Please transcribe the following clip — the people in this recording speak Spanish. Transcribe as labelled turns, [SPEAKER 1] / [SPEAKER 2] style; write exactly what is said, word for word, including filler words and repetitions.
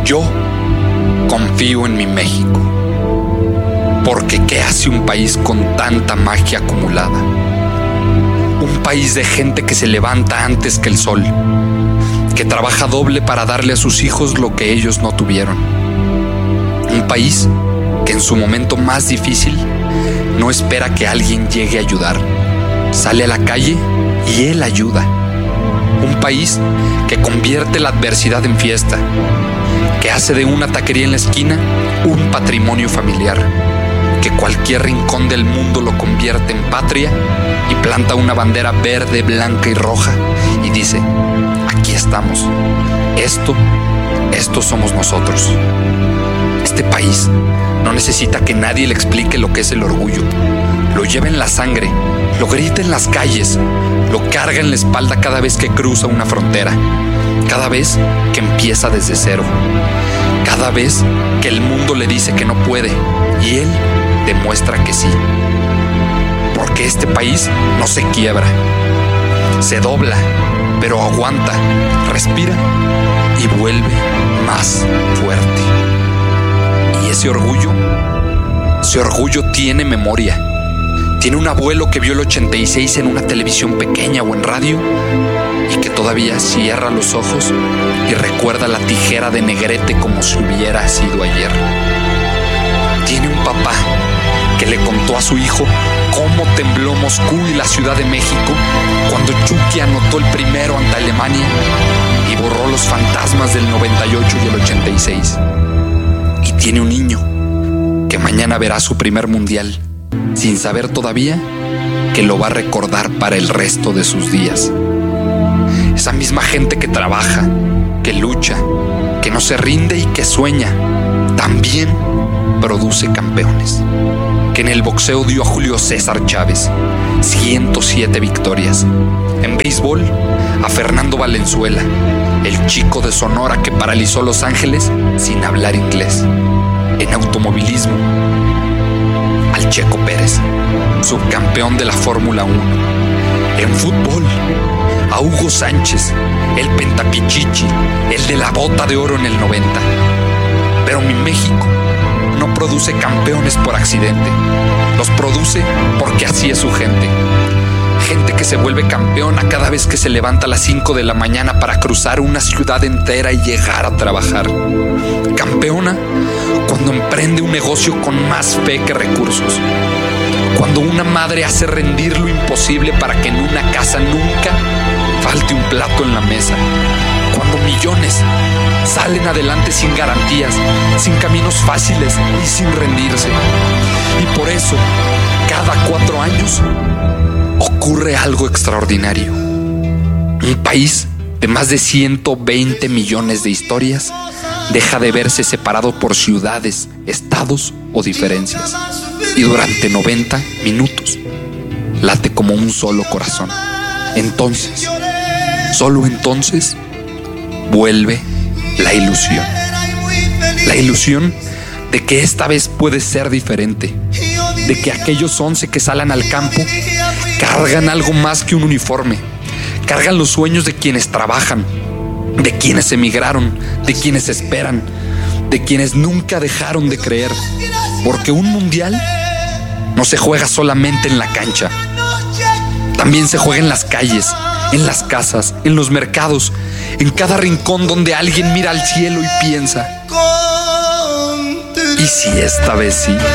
[SPEAKER 1] Yo confío en mi México, porque ¿qué hace un país con tanta magia acumulada? Un país de gente que se levanta antes que el sol, que trabaja doble para darle a sus hijos lo que ellos no tuvieron. Un país que en su momento más difícil no espera que alguien llegue a ayudar. Sale a la calle y él ayuda. Un país que convierte la adversidad en fiesta, que hace de una taquería en la esquina un patrimonio familiar, que cualquier rincón del mundo lo convierte en patria y planta una bandera verde, blanca y roja y dice: aquí estamos, esto, esto somos nosotros. Este país no necesita que nadie le explique lo que es el orgullo. Lo lleva en la sangre, lo grita en las calles, lo carga en la espalda cada vez que cruza una frontera, cada vez que empieza desde cero, cada vez que el mundo le dice que no puede y él demuestra que sí. Porque este país no se quiebra, se dobla, pero aguanta, respira y vuelve más fuerte. Y ese orgullo, ese orgullo tiene memoria. Tiene un abuelo que vio el ochenta y seis en una televisión pequeña o en radio y que todavía cierra los ojos y recuerda la tijera de Negrete como si hubiera sido ayer. Tiene un papá que le contó a su hijo cómo tembló Moscú y la Ciudad de México cuando Chucky anotó el primero ante Alemania y borró los fantasmas del noventa y ocho y el ochenta y seis. Y tiene un niño que mañana verá su primer mundial, sin saber todavía que lo va a recordar para el resto de sus días. Esa misma gente que trabaja, que lucha, que no se rinde y que sueña, también produce campeones. Que en el boxeo dio a Julio César Chávez ciento siete victorias. En béisbol, a Fernando Valenzuela, el chico de Sonora que paralizó Los Ángeles sin hablar inglés. En automovilismo, al Checo Pérez, subcampeón de la Fórmula uno. En fútbol, a Hugo Sánchez, el pentapichichi, el de la bota de oro en el noventa. Pero mi México no produce campeones por accidente, los produce porque así es su gente. Gente que se vuelve campeona cada vez que se levanta a las cinco de la mañana para cruzar una ciudad entera y llegar a trabajar. Campeona cuando emprende un negocio con más fe que recursos. Cuando una madre hace rendir lo imposible para que en una casa nunca falte un plato en la mesa. Cuando millones salen adelante sin garantías, sin caminos fáciles y sin rendirse. Y por eso, cada cuatro años, ocurre algo extraordinario. Un país de más de ciento veinte millones de historias deja de verse separado por ciudades, estados o diferencias. Y durante noventa minutos late como un solo corazón. Entonces, solo entonces, vuelve la ilusión. La ilusión de que esta vez puede ser diferente. De que aquellos once que salen al campo cargan algo más que un uniforme. Cargan los sueños de quienes trabajan, de quienes emigraron, de quienes esperan, de quienes nunca dejaron de creer. Porque un mundial no se juega solamente en la cancha. También se juega en las calles, en las casas, en los mercados, en cada rincón donde alguien mira al cielo y piensa: ¿y si esta vez sí?